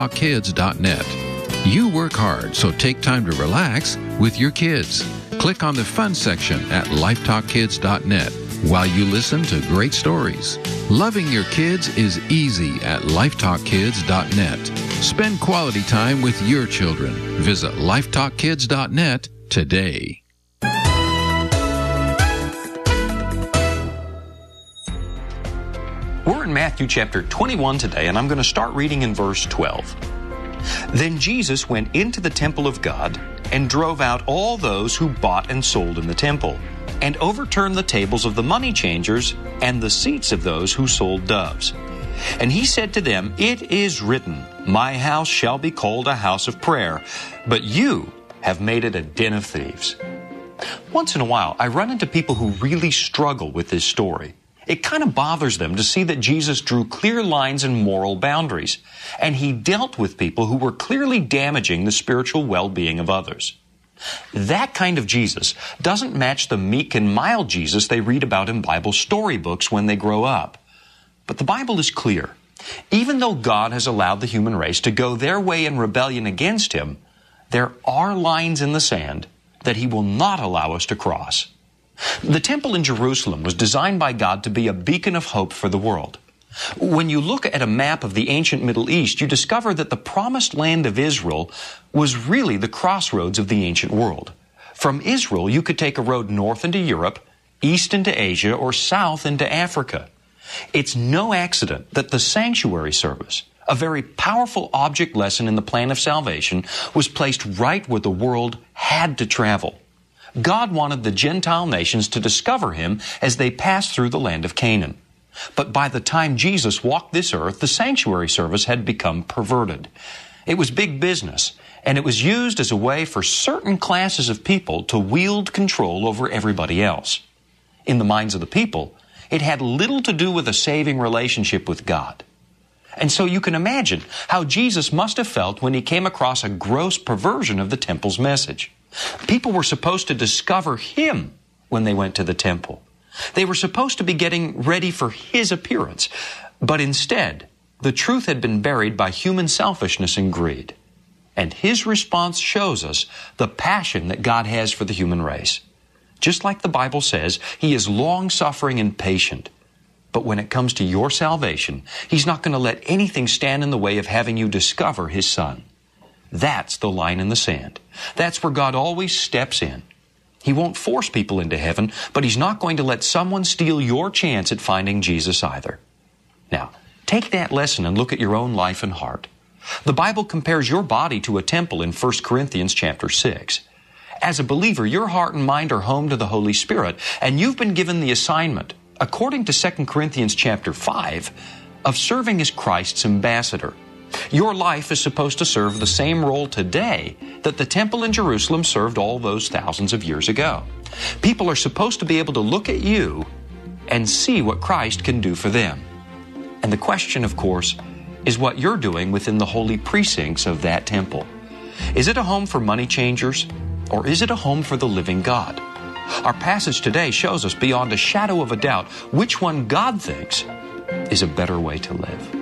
lifetalkkids.net. You work hard, so take time to relax with your kids. Click on the fun section at lifetalkkids.net while you listen to great stories. Loving your kids is easy at lifetalkkids.net. Spend quality time with your children. Visit lifetalkkids.net today. We're in Matthew chapter 21 today, and I'm going to start reading in verse 12. Then Jesus went into the temple of God and drove out all those who bought and sold in the temple, and overturned the tables of the money changers and the seats of those who sold doves. And he said to them, "It is written, my house shall be called a house of prayer, but you have made it a den of thieves." Once in a while, I run into people who really struggle with this story. It kind of bothers them to see that Jesus drew clear lines and moral boundaries, and he dealt with people who were clearly damaging the spiritual well-being of others. That kind of Jesus doesn't match the meek and mild Jesus they read about in Bible storybooks when they grow up. But the Bible is clear. Even though God has allowed the human race to go their way in rebellion against him, there are lines in the sand that he will not allow us to cross. The temple in Jerusalem was designed by God to be a beacon of hope for the world. When you look at a map of the ancient Middle East, you discover that the promised land of Israel was really the crossroads of the ancient world. From Israel, you could take a road north into Europe, east into Asia, or south into Africa. It's no accident that the sanctuary service, a very powerful object lesson in the plan of salvation, was placed right where the world had to travel. God wanted the Gentile nations to discover him as they passed through the land of Canaan. But by the time Jesus walked this earth, the sanctuary service had become perverted. It was big business, and it was used as a way for certain classes of people to wield control over everybody else. In the minds of the people, it had little to do with a saving relationship with God. And so you can imagine how Jesus must have felt when he came across a gross perversion of the temple's message. People were supposed to discover him when they went to the temple. They were supposed to be getting ready for his appearance. But instead, the truth had been buried by human selfishness and greed. And his response shows us the passion that God has for the human race. Just like the Bible says, he is long-suffering and patient. But when it comes to your salvation, he's not going to let anything stand in the way of having you discover his Son. That's the line in the sand. That's where God always steps in. He won't force people into heaven, but he's not going to let someone steal your chance at finding Jesus either. Now, take that lesson and look at your own life and heart. The Bible compares your body to a temple in 1 Corinthians chapter 6. As a believer, your heart and mind are home to the Holy Spirit, and you've been given the assignment, according to 2 Corinthians chapter 5, of serving as Christ's ambassador. Your life is supposed to serve the same role today that the temple in Jerusalem served all those thousands of years ago. People are supposed to be able to look at you and see what Christ can do for them. And the question, of course, is what you're doing within the holy precincts of that temple. Is it a home for money changers, or is it a home for the living God? Our passage today shows us beyond a shadow of a doubt which one God thinks is a better way to live.